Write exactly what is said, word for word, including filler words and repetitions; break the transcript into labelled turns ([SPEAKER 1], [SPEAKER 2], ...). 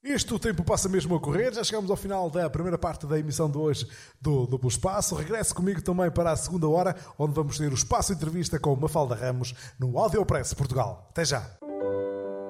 [SPEAKER 1] Isto, o tempo passa mesmo a correr, já chegamos ao final da primeira parte da emissão de hoje do Duplo Espaço. Regresse comigo também para a segunda hora, onde vamos ter o Espaço Entrevista com Mafalda Ramos no Audiopress Portugal. Até já!